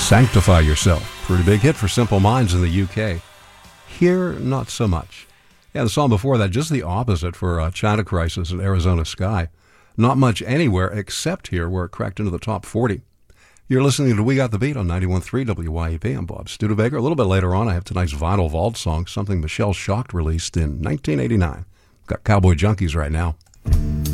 Sanctify Yourself. Pretty big hit for Simple Minds in the UK. Here, not so much. Yeah, the song before that, just the opposite for China Crisis and Arizona Sky. Not much anywhere except here where it cracked into the top 40. You're listening to We Got the Beat on 91.3 WYEP. I'm Bob Studebaker. A little bit later on, I have tonight's Vinyl Vault song, something Michelle Schacht released in 1989. Got Cowboy Junkies right now.